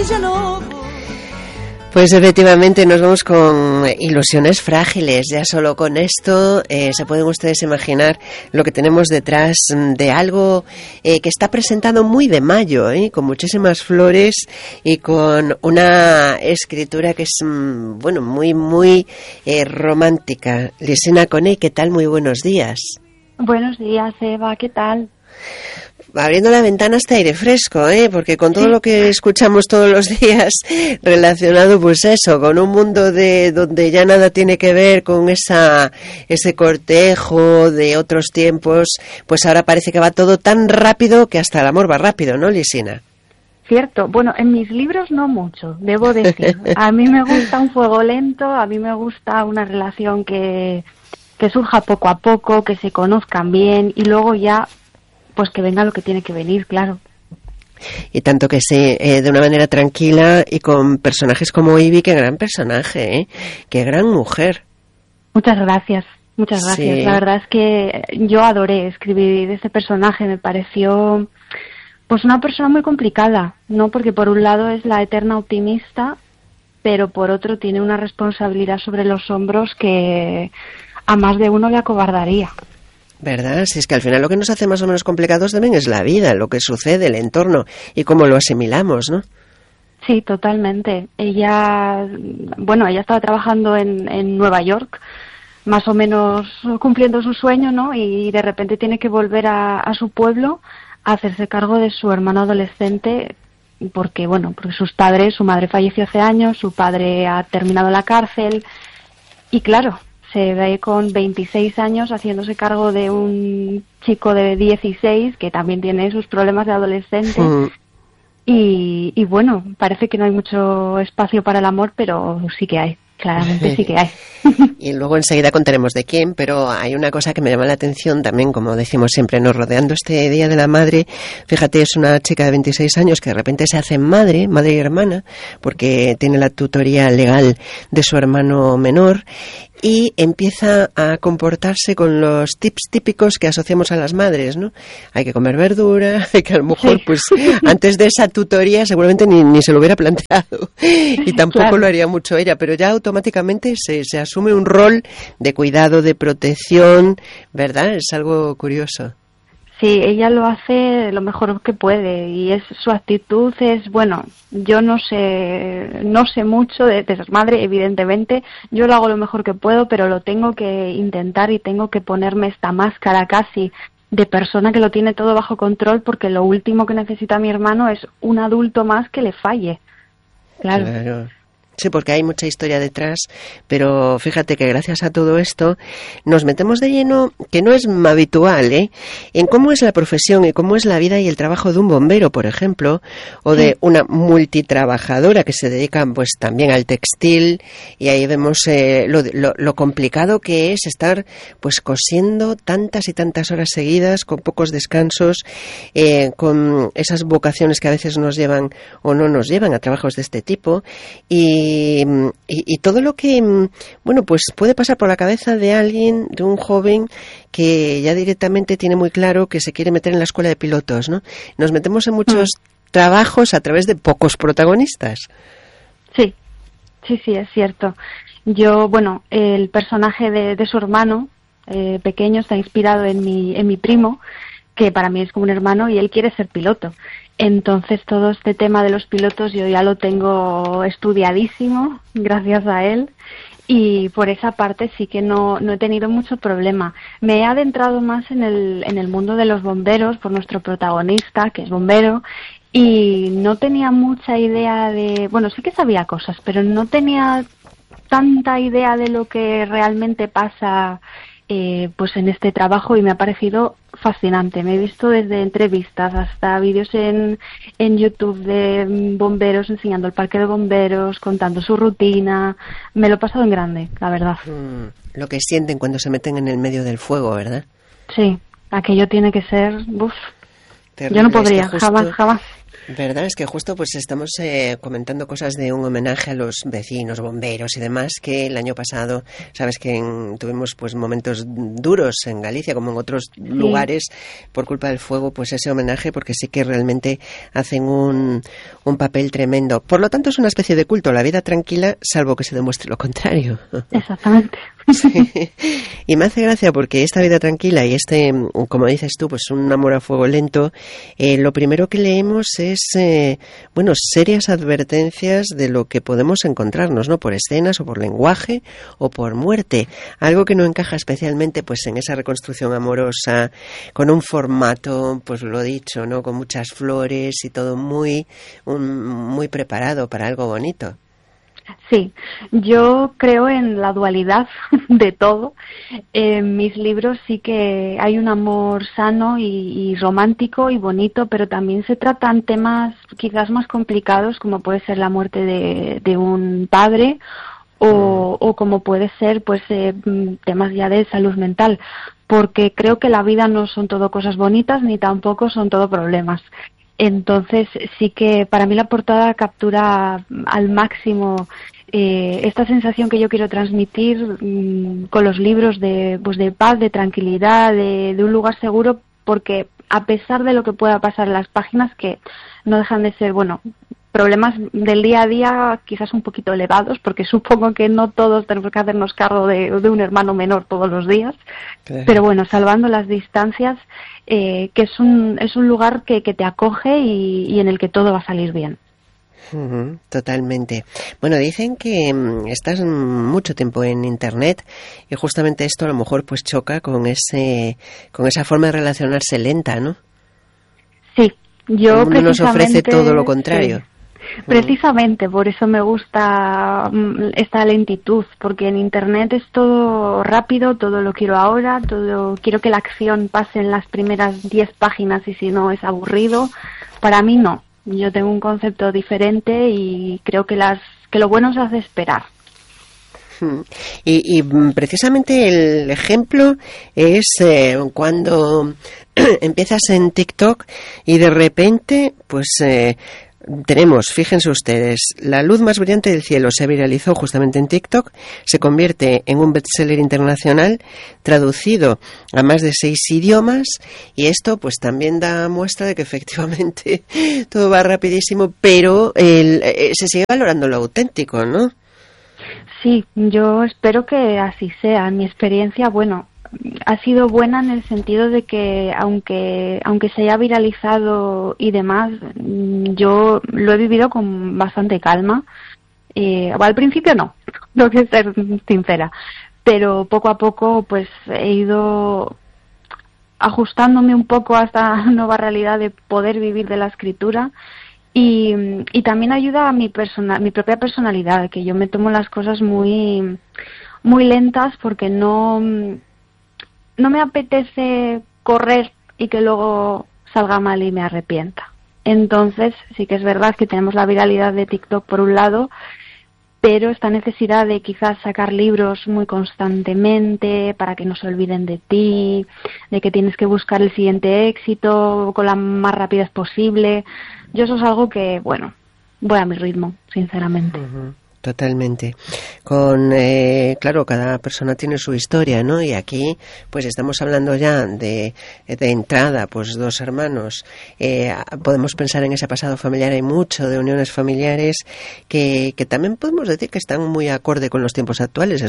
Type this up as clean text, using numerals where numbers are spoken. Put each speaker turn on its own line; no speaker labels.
Pues efectivamente nos vamos con Ilusiones Frágiles. Ya solo con esto se pueden ustedes imaginar lo que tenemos detrás de algo que está presentado muy de mayo, con muchísimas flores y con una escritura que es muy romántica. Lisina Coney, ¿qué tal? Muy buenos días.
Buenos días, Eva, ¿qué tal?
Abriendo la ventana está aire fresco, porque con todo lo que escuchamos todos los días relacionado, pues eso, con un mundo de donde ya nada tiene que ver con ese cortejo de otros tiempos, pues ahora parece que va todo tan rápido que hasta el amor va rápido, ¿no, Lisina?
Cierto. Bueno, en mis libros no mucho, debo decir. A mí me gusta un fuego lento, a mí me gusta una relación que surja poco a poco, que se conozcan bien y luego ya pues que venga lo que tiene que venir, claro.
Y tanto que sí, de una manera tranquila y con personajes como Ivy, qué gran personaje, qué gran mujer.
Muchas gracias.
Sí.
La verdad es que yo adoré escribir ese personaje, me pareció pues una persona muy complicada, ¿no? Porque por un lado es la eterna optimista, pero por otro tiene una responsabilidad sobre los hombros que a más de uno le acobardaría.
¿Verdad? Si es que al final lo que nos hace más o menos complicados también es la vida, lo que sucede, el entorno y cómo lo asimilamos, ¿no?
Sí, totalmente. Ella estaba trabajando en Nueva York, más o menos cumpliendo su sueño, ¿no? Y de repente tiene que volver a su pueblo a hacerse cargo de su hermano adolescente porque su madre falleció hace años, su padre ha terminado la cárcel y claro, se ve con 26 años haciéndose cargo de un chico de 16 que también tiene sus problemas de adolescente. Y bueno, parece que no hay mucho espacio para el amor, pero sí que hay, claramente sí que hay.
Y luego enseguida contaremos de quién, pero hay una cosa que me llama la atención también, como decimos siempre, nos rodeando este Día de la Madre. Fíjate, es una chica de 26 años que de repente se hace madre y hermana, porque tiene la tutoría legal de su hermano menor, y empieza a comportarse con los tips típicos que asociamos a las madres, ¿no? Hay que comer verdura, hay que a lo mejor, pues, antes de esa tutoría seguramente ni se lo hubiera planteado y tampoco lo haría mucho ella, pero ya automáticamente se asume un rol de cuidado, de protección, ¿verdad? Es algo curioso.
Sí, ella lo hace lo mejor que puede y su actitud es, yo no sé mucho de ser madre, evidentemente, yo lo hago lo mejor que puedo, pero lo tengo que intentar y tengo que ponerme esta máscara casi de persona que lo tiene todo bajo control porque lo último que necesita mi hermano es un adulto más que le falle. Claro.
Sí, porque hay mucha historia detrás, pero fíjate que gracias a todo esto nos metemos de lleno, que no es habitual, en cómo es la profesión y cómo es la vida y el trabajo de un bombero, por ejemplo, o de una multitrabajadora que se dedica pues también al textil, y ahí vemos lo complicado que es estar pues cosiendo tantas y tantas horas seguidas, con pocos descansos, con esas vocaciones que a veces nos llevan o no nos llevan a trabajos de este tipo, y todo lo que, pues puede pasar por la cabeza de alguien, de un joven que ya directamente tiene muy claro que se quiere meter en la escuela de pilotos, ¿no? Nos metemos en muchos trabajos a través de pocos protagonistas.
Sí, es cierto. El personaje de su hermano pequeño está inspirado en mi primo, que para mí es como un hermano, y él quiere ser piloto. Entonces todo este tema de los pilotos yo ya lo tengo estudiadísimo gracias a él y por esa parte sí que no he tenido mucho problema. Me he adentrado más en el mundo de los bomberos por nuestro protagonista, que es bombero, y no tenía mucha idea sí que sabía cosas, pero no tenía tanta idea de lo que realmente pasa pues en este trabajo y me ha parecido fascinante. Me he visto desde entrevistas hasta vídeos en YouTube de bomberos enseñando el parque de bomberos, contando su rutina. Me lo he pasado en grande, la verdad.
Lo que sienten cuando se meten en el medio del fuego, ¿verdad?
Sí, aquello tiene que ser...
Terrible.
Yo no podría,
es que justo,
jamás.
Verdad es que justo pues estamos comentando cosas de un homenaje a los vecinos, bomberos y demás, que el año pasado, sabes que tuvimos pues momentos duros en Galicia como en otros lugares por culpa del fuego, pues ese homenaje, porque sí que realmente hacen un papel tremendo. Por lo tanto es una especie de culto, la vida tranquila, salvo que se demuestre lo contrario.
Exactamente.
Sí. Y me hace gracia porque esta vida tranquila y como dices tú, pues un amor a fuego lento, lo primero que leemos es serias advertencias de lo que podemos encontrarnos, ¿no? Por escenas o por lenguaje o por muerte, algo que no encaja especialmente pues en esa reconstrucción amorosa, con un formato, pues lo dicho, ¿no? Con muchas flores y todo muy preparado para algo bonito.
Sí, yo creo en la dualidad de todo. En mis libros sí que hay un amor sano y romántico y bonito, pero también se tratan temas quizás más complicados, como puede ser la muerte de un padre o como puede ser pues temas ya de salud mental, porque creo que la vida no son todo cosas bonitas ni tampoco son todo problemas. Entonces sí que para mí la portada captura al máximo esta sensación que yo quiero transmitir con los libros de paz, de tranquilidad, de un lugar seguro, porque a pesar de lo que pueda pasar en las páginas, que no dejan de ser, problemas del día a día quizás un poquito elevados, porque supongo que no todos tenemos que hacernos cargo de un hermano menor todos los días, claro. Pero salvando las distancias, que es un lugar que te acoge y en el que todo va a salir bien.
Totalmente. Bueno, dicen que estás mucho tiempo en Internet y justamente esto a lo mejor pues choca con esa forma de relacionarse lenta, ¿no?
Sí, yo
precisamente nos ofrece todo lo contrario. Sí.
Precisamente por eso me gusta esta lentitud, porque en Internet es todo rápido, todo lo quiero ahora, quiero que la acción pase en las primeras 10 páginas y si no es aburrido. Para mí no, yo tengo un concepto diferente y creo que lo bueno se hace esperar.
Y precisamente el ejemplo es cuando empiezas en TikTok y de repente pues tenemos, fíjense ustedes, La luz más brillante del cielo se viralizó justamente en TikTok, se convierte en un bestseller internacional traducido a más de 6 idiomas y esto pues también da muestra de que efectivamente todo va rapidísimo, pero se sigue valorando lo auténtico, ¿no?
Sí, yo espero que así sea. Mi experiencia, ha sido buena en el sentido de que aunque se haya viralizado y demás, yo lo he vivido con bastante calma. Al principio no, tengo que ser sincera, pero poco a poco pues he ido ajustándome un poco a esta nueva realidad de poder vivir de la escritura. Y también ayuda a mi propia personalidad, que yo me tomo las cosas muy muy lentas porque no me apetece correr y que luego salga mal y me arrepienta. Entonces sí que es verdad que tenemos la viralidad de TikTok por un lado, pero esta necesidad de quizás sacar libros muy constantemente para que no se olviden de ti, de que tienes que buscar el siguiente éxito con la más rapidez posible. Yo eso es algo que, voy a mi ritmo, sinceramente.
Totalmente. Claro, cada persona tiene su historia, ¿no? Y aquí, pues estamos hablando ya de entrada, pues 2 hermanos. Podemos pensar en ese pasado familiar, hay mucho de uniones familiares que también podemos decir que están muy acorde con los tiempos actuales.